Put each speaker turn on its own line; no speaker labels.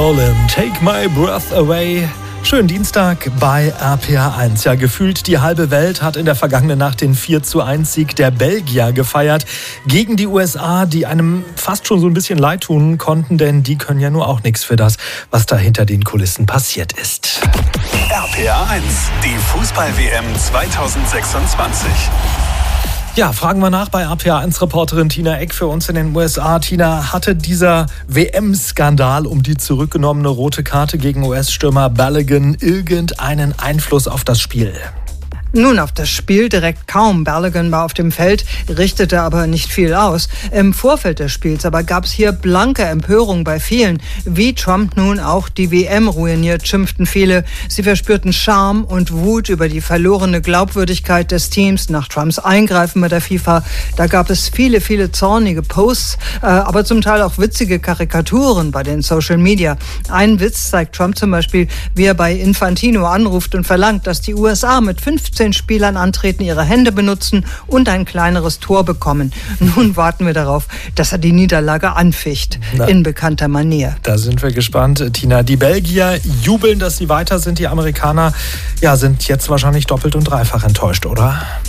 Take My Breath Away. Schönen Dienstag bei RPA1. Ja, gefühlt die halbe Welt hat in der vergangenen Nacht den 4:1-Sieg der Belgier gefeiert gegen die USA, die einem fast schon so ein bisschen leid tun konnten, denn die können ja nur auch nichts für das, was da hinter den Kulissen passiert ist.
RPA1, die Fußball-WM 2026.
Ja, fragen wir nach bei RPA1-Reporterin Tina Eck für uns in den USA. Tina, hatte dieser WM-Skandal um die zurückgenommene rote Karte gegen US-Stürmer Balogun irgendeinen Einfluss auf das Spiel?
Nun, auf das Spiel direkt kaum. Balogun war auf dem Feld, richtete aber nicht viel aus. Im Vorfeld des Spiels aber gab es hier blanke Empörung bei vielen. Wie Trump nun auch die WM ruiniert, schimpften viele. Sie verspürten Scham und Wut über die verlorene Glaubwürdigkeit des Teams nach Trumps Eingreifen bei der FIFA. Da gab es viele zornige Posts, aber zum Teil auch witzige Karikaturen bei den Social Media. Einen Witz zeigt Trump zum Beispiel, wie er bei Infantino anruft und verlangt, dass die USA mit 15 Spielern antreten, ihre Hände benutzen und ein kleineres Tor bekommen. Nun warten wir darauf, dass er die Niederlage anficht, in bekannter Manier.
Da sind wir gespannt, Tina. Die Belgier jubeln, dass sie weiter sind. Die Amerikaner sind jetzt wahrscheinlich doppelt und dreifach enttäuscht, oder?